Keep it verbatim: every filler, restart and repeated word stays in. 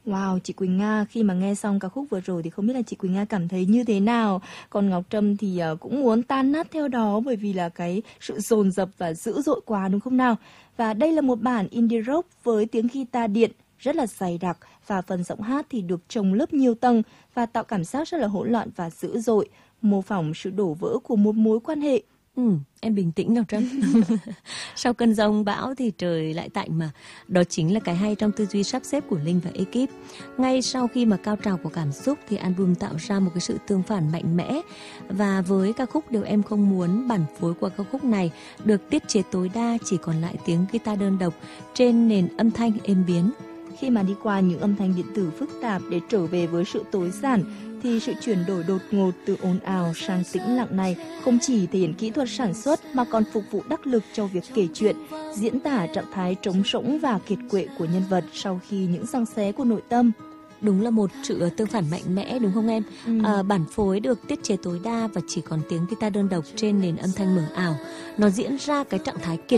Wow, chị Quỳnh Nga, khi mà nghe xong ca khúc vừa rồi thì không biết là chị Quỳnh Nga cảm thấy như thế nào? Còn Ngọc Trâm thì uh, cũng muốn tan nát theo đó bởi vì là cái sự dồn dập và dữ dội quá đúng không nào? Và đây là một bản indie rock với tiếng guitar điện rất là dày đặc và phần giọng hát thì được chồng lớp nhiều tầng và tạo cảm giác rất là hỗn loạn và dữ dội, mô phỏng sự đổ vỡ của một mối quan hệ. Ừ, em bình tĩnh Ngọc Trâm. Sau cơn giông bão thì trời lại tạnh mà. Đó chính là cái hay trong tư duy sắp xếp của Linh và ekip. Ngay sau khi mà cao trào của cảm xúc thì album tạo ra một cái sự tương phản mạnh mẽ. Và với ca khúc Điều Em Không Muốn, bản phối của ca khúc này được tiết chế tối đa, chỉ còn lại tiếng guitar đơn độc trên nền âm thanh êm biến. Khi mà đi qua những âm thanh điện tử phức tạp để trở về với sự tối giản, thì sự chuyển đổi đột ngột từ ồn ào sang tĩnh lặng này không chỉ thể hiện kỹ thuật sản xuất mà còn phục vụ đắc lực cho việc kể chuyện, diễn tả trạng thái trống rỗng và kiệt quệ của nhân vật sau khi những giằng xé của nội tâm. Đúng là một sự tương phản mạnh mẽ đúng không em? Ừ. À, bản phối được tiết chế tối đa và chỉ còn tiếng guitar đơn độc trên nền âm thanh mờ ảo. Nó diễn ra cái trạng thái kiệt